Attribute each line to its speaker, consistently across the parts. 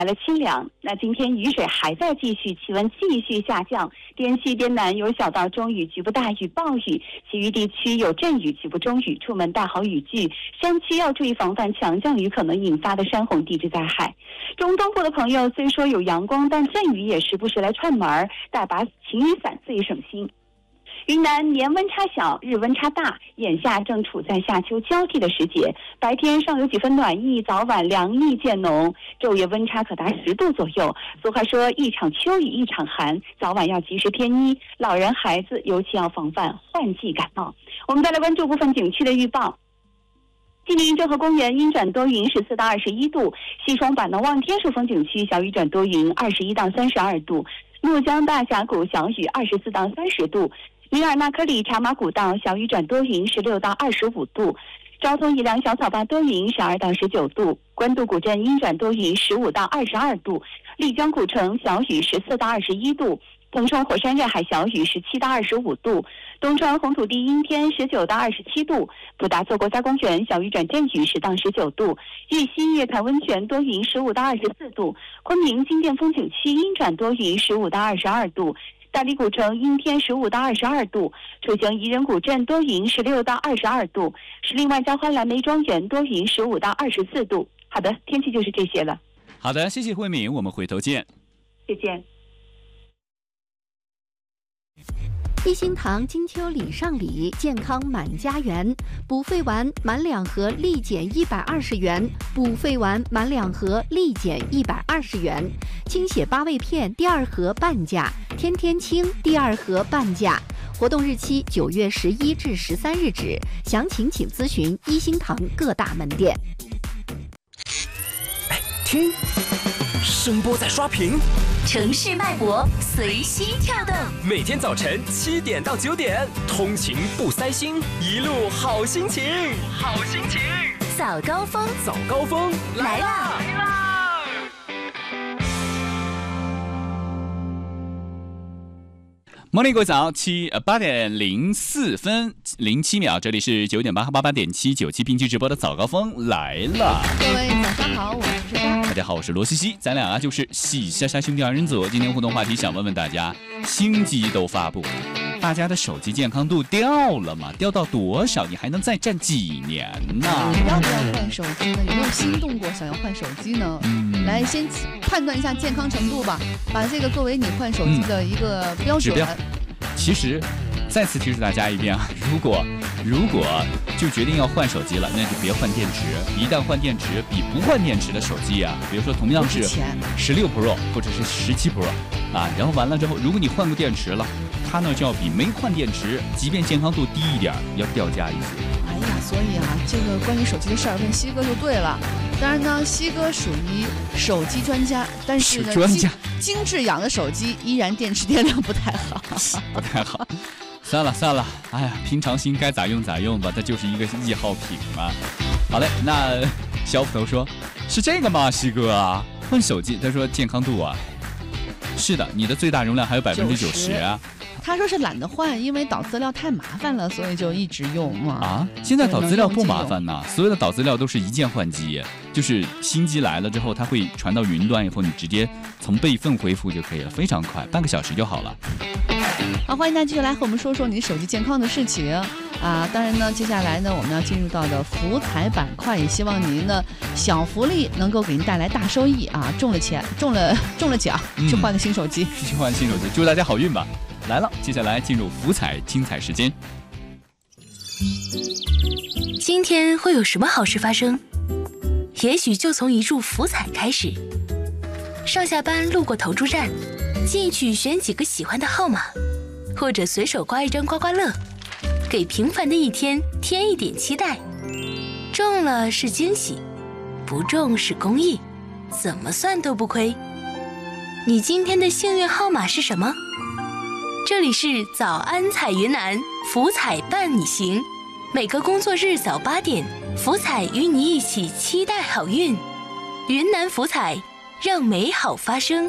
Speaker 1: 来了清凉。那今天雨水还在继续，气温继续下降，滇西边南有小到中雨，局部大雨暴雨，其余地区有阵雨，局部中雨，出门带好雨具。山区要注意防范强降雨可能引发的山洪地质灾害。中东部的朋友虽说有阳光，但阵雨也时不时来串门，带把晴雨伞最省心。云南年温差小，日温差大，眼下正处在夏秋交替的时节，白天尚有几分暖意，早晚凉意渐浓，昼夜温差可达10度左右。俗话说一场秋雨一场寒，早晚要及时添衣，老人孩子尤其要防范换季感冒。我们再来关注部分景区的预报。吉林郑和公园阴转多云14到21度，西双版纳望天树风景区小雨转多云21到32度，怒江大峡谷小雨24到30度，米尔纳克里茶马古道小雨转多云16到25度，昭通宜良小草坝多云12到19度，官渡古镇阴转多云15到22度，丽江古城小雨14到21度，腾冲火山热海小雨17到25度，东川红土地阴天19到27度，普达措国家公园小雨转阵雨10到19度，玉溪月潭温泉多云15到24度，昆明金殿风景区阴转多云15到22度，大理古城阴天15到22度，楚行宜人古镇多云16到22度，石林万家欢蓝莓庄园多云15到24度。好的，天气就是这些了。
Speaker 2: 好的，谢谢慧敏，我们回头见。
Speaker 1: 再见。
Speaker 3: 一心堂金秋礼上礼，健康满家园。补肺丸满2盒立减120元，补肺丸满2盒立减120元。清血八味片第2盒半价，天天清第2盒半价。活动日期9月11至13日止，详情请咨询一心堂各大门店。
Speaker 4: 哎，听，声波在刷屏。
Speaker 5: 城市脉搏随心跳动，
Speaker 4: 每天早晨7点到9点，通勤不塞心，一路好心情，好心情。
Speaker 5: 早高峰，
Speaker 4: 早高峰来啦！来啦
Speaker 2: Morning， 各位早，8点04分07秒，这里是9点8和88.797并机直播的早高峰来了。
Speaker 6: 各位早上好，我是莎。
Speaker 2: 大家好，我是罗西西，咱俩就是喜莎莎兄弟2人组。今天互动话题想问问大家，新机都发布了，大家的手机健康度掉了吗？掉到多少？你还能再战几年呢？
Speaker 6: 要不要换手机呢？有没有心动过想要换手机呢？来先判断一下健康程度吧，把这个作为你换手机的一个标准。
Speaker 2: 其实再次提示大家一遍啊，如果就决定要换手机了，那就别换电池。一旦换电池，比不换电池的手机啊，比如说同样是16 Pro 或者是17 Pro 啊，然后完了之后，如果你换过电池了，它呢就要比没换电池，即便健康度低一点，要掉价一些。
Speaker 6: 哎呀，所以啊，这个关于手机的事儿问西哥就对了。当然呢，西哥属于手机专家，但是呢，精致养的手机依然电池电量不太好，
Speaker 2: 不太好。算了，哎呀，平常心该咋用咋用吧，它就是一个易耗品嘛。好嘞，那小斧头说，是这个吗？西哥啊，换手机，他说健康度啊，是的，你的最大容量还有90%啊。
Speaker 6: 他说是懒得换，因为导资料太麻烦了，所以就一直用嘛。
Speaker 2: 啊，现在导资料不麻烦呐，所有的导资料都是一键换机，就是新机来了之后，它会传到云端以后，你直接从备份恢复就可以了，非常快，半个小时就好了。
Speaker 6: 好，欢迎大家继续来和我们说说你手机健康的事情啊！当然呢，接下来呢，我们要进入到的福彩板块，也希望您呢小福利能够给您带来大收益啊！中了钱，中了奖，去换个新手机，
Speaker 2: 去换新手机，祝大家好运吧！来了，接下来进入福彩精彩时间。
Speaker 5: 今天会有什么好事发生？也许就从一注福彩开始。上下班路过投注站，进去选几个喜欢的号码，或者随手刮一张刮刮乐，给平凡的一天添一点期待。中了是惊喜，不中是公益，怎么算都不亏。你今天的幸运号码是什么？这里是早安彩云南，福彩伴你行。每个工作日早8点，福彩与你一起期待好运。云南福彩，让美好发生。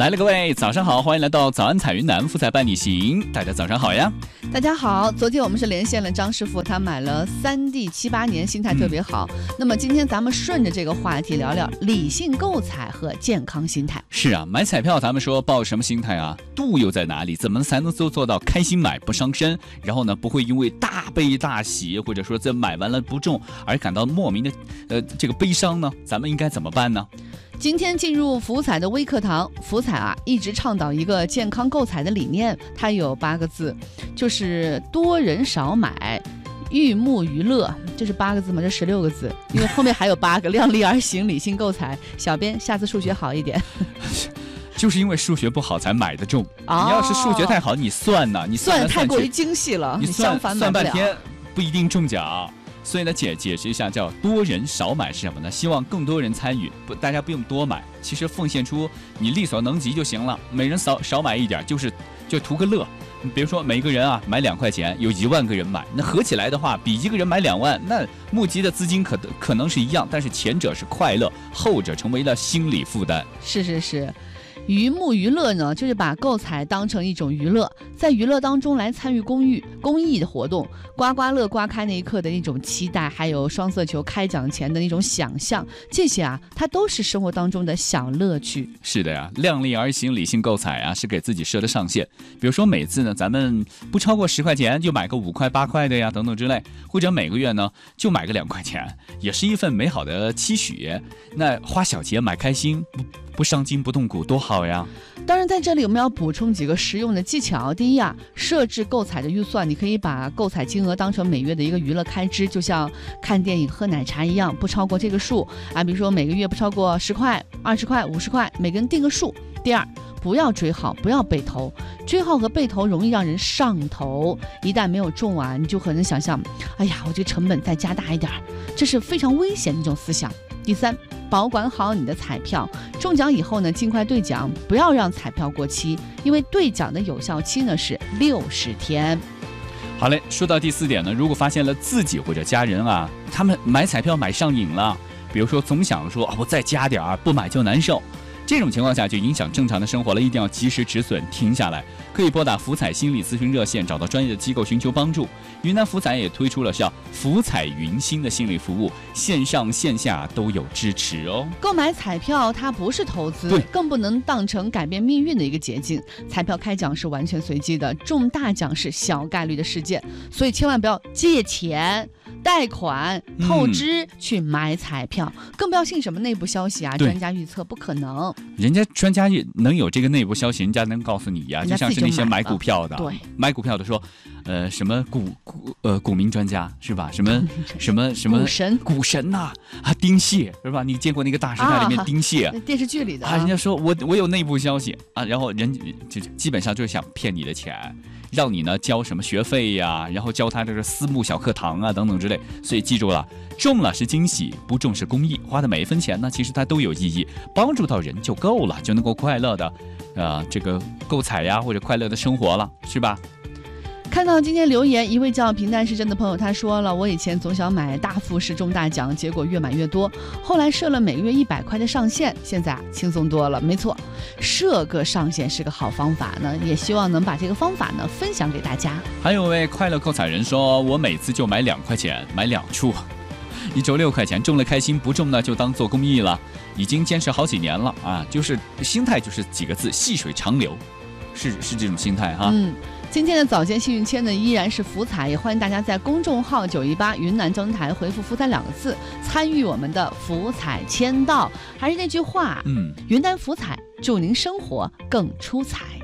Speaker 2: 来了，各位早上好，欢迎来到早安彩云南福彩伴你行，大家早上好呀。
Speaker 6: 大家好，昨天我们是连线了张师傅，他买了3D78年，心态特别好。那么今天咱们顺着这个话题聊聊理性购彩和健康心态。
Speaker 2: 是啊，买彩票咱们说抱什么心态啊？度又在哪里？怎么才能做到开心买不伤身？然后呢，不会因为大悲大喜，或者说这买完了不中而感到莫名的这个悲伤呢？咱们应该怎么办呢？
Speaker 6: 今天进入福彩的微课堂，福彩啊一直倡导一个健康购彩的理念，它有8个字，就是多人少买，寓目娱乐，这是8个字吗？这16个字，因为后面还有8个，量力而行，理性购彩。小编下次数学好一点。
Speaker 2: 就是因为数学不好才买得中。你要是数学太好，你算呢？你算
Speaker 6: 太过于精细了，你相反买不了。
Speaker 2: 算半天不一定中奖。所以呢，解释一下，叫多人少买是什么呢？希望更多人参与，大家不用多买，其实奉献出你力所能及就行了。每人少买一点，就图个乐。比如说每个人啊买2块钱，有1万个人买，那合起来的话，比一个人买2万，那募集的资金可能是一样，但是前者是快乐，后者成为了心理负担。
Speaker 6: 是。寓目娱乐呢，就是把购彩当成一种娱乐，在娱乐当中来参与公益的活动，刮刮乐刮开那一刻的一种期待，还有双色球开奖前的那种想象，这些啊，它都是生活当中的小乐趣。
Speaker 2: 是的呀，量力而行，理性购彩啊，是给自己设的上限。比如说每次呢，咱们不超过10块钱，就买个5块8块的呀，等等之类，或者每个月呢就买个2块钱，也是一份美好的期许。那花小钱买开心，不伤筋不动骨，多好呀！
Speaker 6: 当然，在这里我们要补充几个实用的技巧。第一啊，设置购彩的预算，你可以把购彩金额当成每月的一个娱乐开支，就像看电影、喝奶茶一样，不超过这个数啊。比如说每个月不超过10块、20块、50块，每个人定个数。第二，不要追号，不要被投，追号和被投容易让人上头，一旦没有中啊，你就很能想象，哎呀，我这个成本再加大一点，这是非常危险的一种思想。第三，保管好你的彩票，中奖以后呢，尽快兑奖，不要让彩票过期，因为兑奖的有效期呢是60天。
Speaker 2: 好嘞，说到第4点呢，如果发现了自己或者家人啊，他们买彩票买上瘾了，比如说总想说我再加点儿，不买就难受，这种情况下就影响正常的生活了，一定要及时止损，停下来。可以拨打福彩心理咨询热线，找到专业的机构寻求帮助。云南福彩也推出了叫福彩云心的心理服务，线上线下都有支持哦。
Speaker 6: 购买彩票它不是投资，更不能当成改变命运的一个捷径。彩票开奖是完全随机的，中大奖是小概率的事件，所以千万不要借钱、贷款、透支去买彩票，更不要信什么内部消息啊、专家预测，不可能。
Speaker 2: 人家专家能有这个内部消息，人家能告诉你呀，就像是那些买股票的，
Speaker 6: 对，
Speaker 2: 买股票的说，什么股民专家是吧？什么股神呐啊，丁蟹是吧？你见过那个大时代里面丁蟹
Speaker 6: 电视剧里的
Speaker 2: 啊？人家说我有内部消息啊，然后人就基本上就是想骗你的钱，让你呢交什么学费呀，然后教他这个私募小课堂啊等等之类。所以记住了，中了是惊喜，不中是公益，花的每一分钱呢，其实它都有意义，帮助到人就够了，就能够快乐的这个购彩呀，或者快乐的生活了，是吧？
Speaker 6: 看到今天留言，一位叫平淡是真的朋友，他说了，我以前总想买大富士中大奖，结果越买越多，后来设了每个月100块的上限，现在轻松多了。没错，设个上限是个好方法呢，也希望能把这个方法呢分享给大家。
Speaker 2: 还有位快乐购彩人说，我每次就买2块钱，买2注，一周6块钱，中了开心，不中呢就当做公益了，已经坚持好几年了啊，就是心态就是几个字，细水长流，是这种心态哈。
Speaker 6: 今天的早间幸运签呢依然是福彩，也欢迎大家在公众号918云南中台回复福彩2个字，参与我们的福彩签到。还是那句话，云南福彩祝您生活更出彩。